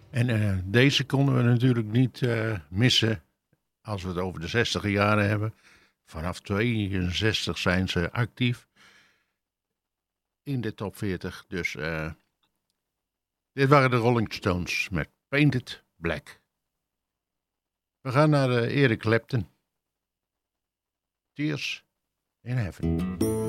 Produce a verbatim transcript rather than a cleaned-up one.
En uh, deze konden we natuurlijk niet uh, missen als we het over de zestiger jaren hebben. Vanaf tweeënzestig zijn ze actief in de top veertig. Dus uh, dit waren de Rolling Stones met Painted Black. We gaan naar uh, Eric Clapton. Tears in Heaven.